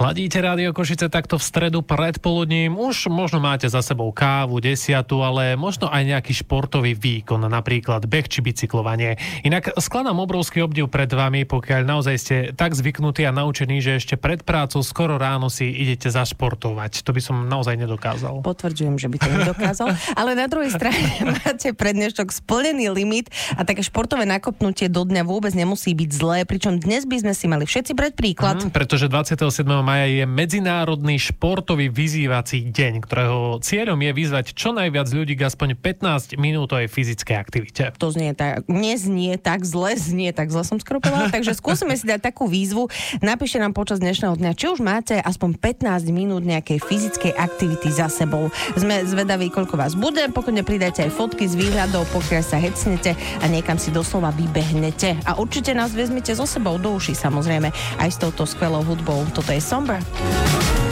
Ladíte Rádio Košice takto v stredu predpoludním. Už možno máte za sebou kávu, 10, ale možno aj nejaký športový výkon, napríklad beh či bicyklovanie. Inak skladám obrovský obdiv pred vami, pokiaľ naozaj ste tak zvyknutí a naučení, že ešte pred prácou skoro ráno si idete zašportovať. To by som naozaj nedokázal. Potvrdzujem, že by to nedokázal. Ale na druhej strane máte pre dnešok splnený limit a také športové nakopnutie do dňa vôbec nemusí byť zlé, pričom dnes by sme si mali všetci brať príklad. Pretože 27. maja je Medzinárodný športový vyzývací deň, ktorého cieľom je vyzvať čo najviac ľudí k aspoň 15 minútovej fyzickej aktivite. To neznie tak zle som skropovala, takže skúsime si dať takú výzvu. Napíšte nám počas dnešného dňa, či už máte aspoň 15 minút nejakej fyzickej aktivity za sebou. Sme zvedaví, koľko vás bude, pokojne pridajte aj fotky z výhľadov, pokiaľ sa hecnete a niekam si doslova vybehnete. A určite nás vezmite so sebou do uší, samozrejme, aj s touto skvelou hudbou. Toto je Somber.